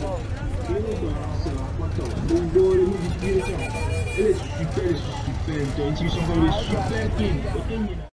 Elle est super, ton intuition, elle est super clean.